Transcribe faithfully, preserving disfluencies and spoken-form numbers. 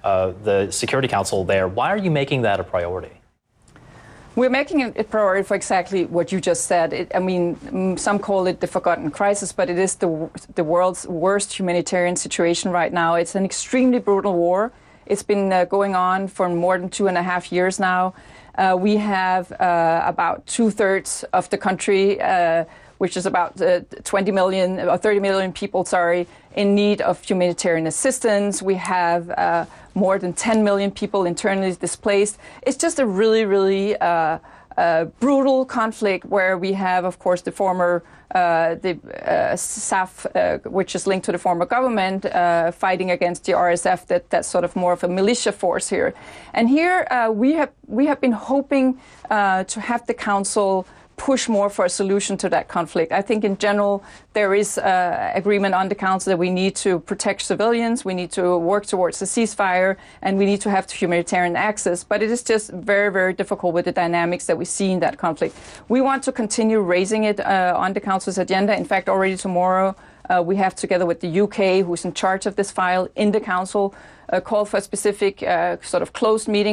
uh, the Security Council there. Why are you making that a priority? We're making it a priority for exactly what you just said. It, I mean, some call it the forgotten crisis, but it is the, the world's worst humanitarian situation right now. It's an extremely brutal war. It's been uh, going on for more than two and a half years now. Uh, we have uh, about two-thirds of the country, uh, which is about uh, twenty million or thirty million people, sorry, in need of humanitarian assistance. We have uh, more than ten million people internally displaced. It's just a really, really uh, uh, brutal conflict where we have, of course, the former uh, the uh, S A F, uh, which is linked to the former government, uh, fighting against the R S F. That that's sort of more of a militia force here. And here uh, we have we have been hoping uh, to have the council push more for a solution to that conflict. I think in general there is uh, agreement on the council that we need to protect civilians, we need to work towards a ceasefire, and we need to have humanitarian access. But it is just very, very difficult with the dynamics that we see in that conflict. We want to continue raising it uh, on the council's agenda. In fact, already tomorrow uh, we have, together with the U K, who's in charge of this file in the council, uh, call for a specific uh, sort of closed meeting